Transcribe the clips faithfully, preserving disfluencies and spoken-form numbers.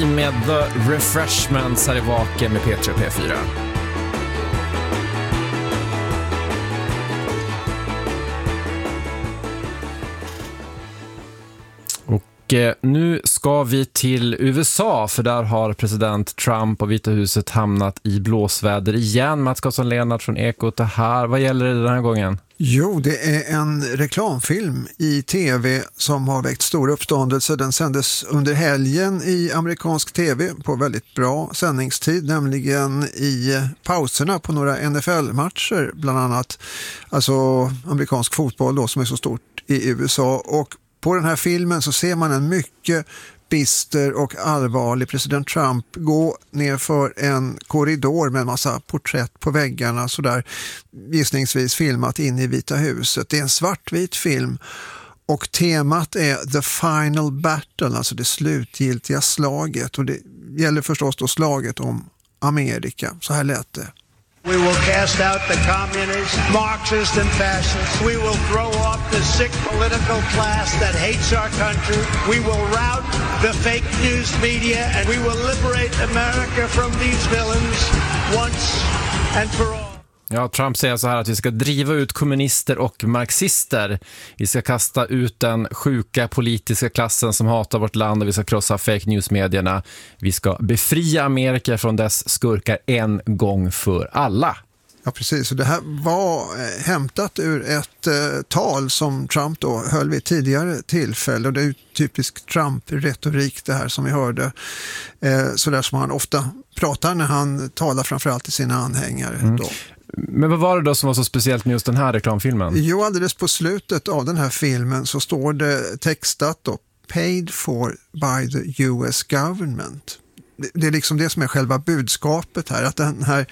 Supreme med The Refreshments här i Vaken med P tre och P fyra. Och nu ska vi till U S A, för där har president Trump och Vita huset hamnat i blåsväder igen. Mats Karlsson-Lennart från Ekot är här. Vad gäller det den här gången? Jo, det är en reklamfilm i tv som har väckt stor uppståndelse. Den sändes under helgen i amerikansk tv på väldigt bra sändningstid, nämligen i pauserna på några N F L-matcher bland annat. Alltså amerikansk fotboll då, som är så stort i U S A. Och på den här filmen så ser man en mycket bister och allvarlig president Trump gå ner för en korridor med en massa porträtt på väggarna, så där gissningsvis filmat in i Vita huset. Det är en svartvit film och temat är The Final Battle, alltså det slutgiltiga slaget, och det gäller förstås då slaget om Amerika. Så här lät det. We will cast out the communists, Marxists and fascists. We will throw off the sick political class that hates our country. We will rout the fake news media and we will liberate America from these villains once and for all. Ja, Trump säger så här att vi ska driva ut kommunister och marxister. Vi ska kasta ut den sjuka politiska klassen som hatar vårt land och vi ska krossa fake news-medierna. Vi ska befria Amerika från dess skurkar en gång för alla. Ja, precis. Och det här var eh, hämtat ur ett eh, tal som Trump då höll vid tidigare tillfälle. Och det är ju typisk Trump-retorik det här som vi hörde. Eh, så där som han ofta pratar när han talar framförallt till sina anhängare mm. då. Men vad var det då som var så speciellt med just den här reklamfilmen? Jo, alldeles på slutet av den här filmen så står det textat då, paid for by the U S government. Det, det är liksom det som är själva budskapet här, att den här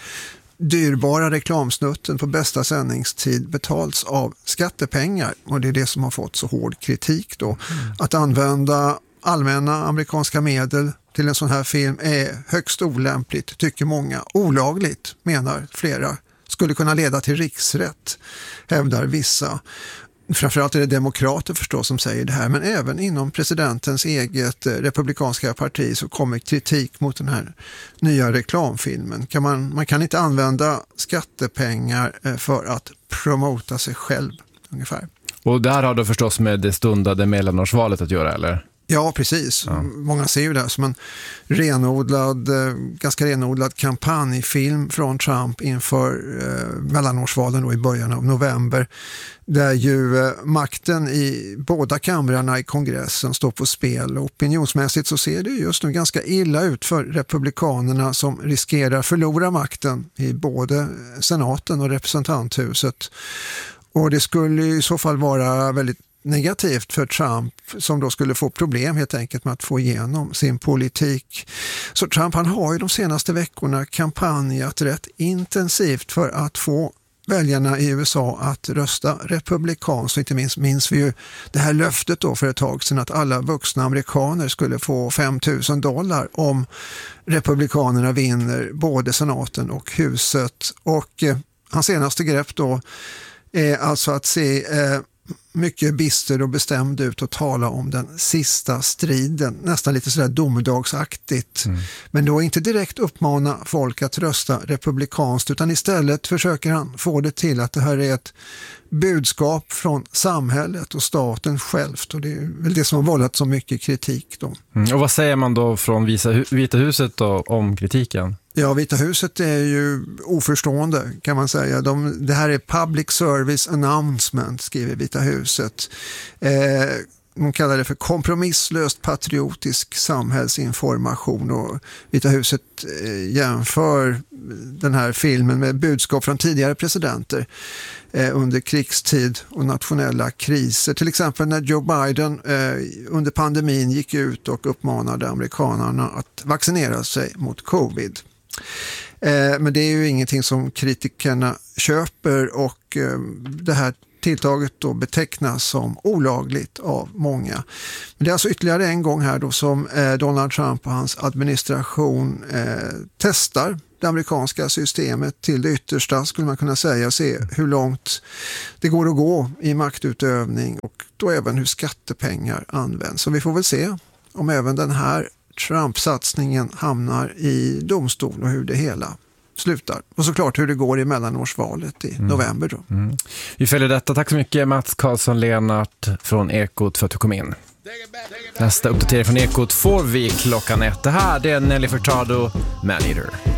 dyrbara reklamsnutten på bästa sändningstid betalts av skattepengar, och det är det som har fått så hård kritik då. Mm. Att använda allmänna amerikanska medel till en sån här film är högst olämpligt, tycker många. Olagligt, menar flera. Skulle kunna leda till riksrätt, hävdar vissa. Framförallt är det demokrater förstås som säger det här, men även inom presidentens eget republikanska parti så kommer kritik mot den här nya reklamfilmen. Kan man, man kan inte använda skattepengar för att promota sig själv ungefär. Och det här har då förstås med det stundade mellanårsvalet att göra, eller? Ja, precis. Ja. Många ser ju det här som en renodlad, ganska renodlad kampanjfilm från Trump inför eh, mellanårsvalen då i början av november. Där ju eh, makten i båda kamrarna i kongressen står på spel. Och opinionsmässigt så ser det just nu ganska illa ut för republikanerna som riskerar förlora makten i både senaten och representanthuset. Och det skulle i så fall vara väldigt negativt för Trump, som då skulle få problem helt enkelt med att få igenom sin politik. Så Trump, han har ju de senaste veckorna kampanjat rätt intensivt för att få väljarna i U S A att rösta republikanskt. Inte minst minns vi ju det här löftet då för ett tag sedan att alla vuxna amerikaner skulle få fem tusen dollar om republikanerna vinner både senaten och huset. Och eh, hans senaste grepp då är alltså att se eh, mycket bister och bestämd ut och tala om den sista striden. Nästan lite sådär domedagsaktigt. Mm. Men då inte direkt uppmana folk att rösta republikanskt, utan istället försöker han få det till att det här är ett budskap från samhället och staten självt. Och det är väl det som har vållat så mycket kritik då. Mm. Och vad säger man då från Vita huset då om kritiken? Ja, Vita huset är ju oförstående kan man säga. De, det här är public service announcement, skriver Vita huset. Eh, de kallar det för kompromisslöst patriotisk samhällsinformation, och Vita huset eh, jämför den här filmen med budskap från tidigare presidenter eh, under krigstid och nationella kriser. Till exempel när Joe Biden eh, under pandemin gick ut och uppmanade amerikanerna att vaccinera sig mot covid. Eh, men det är ju ingenting som kritikerna köper, och eh, det här tilltaget då betecknas som olagligt av många. Men det är alltså ytterligare en gång här då som eh, Donald Trump och hans administration eh, testar det amerikanska systemet till det yttersta, skulle man kunna säga, och se hur långt det går att gå i maktutövning och då även hur skattepengar används. Så vi får väl se om även den här Trump-satsningen hamnar i domstol och hur det hela slutar. Och såklart hur det går i mellanårsvalet i mm. november då. Mm. Vi följer detta. Tack så mycket Mats Karlsson-Lenart från Ekot för att du kom in. Nästa uppdatering från Ekot får vi klockan ett. Det här det är Nelly Furtado, Man Eater.